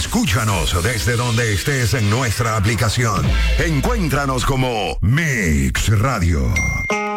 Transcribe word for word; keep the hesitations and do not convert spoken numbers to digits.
Escúchanos desde donde estés en nuestra aplicación. Encuéntranos como Mix Radio.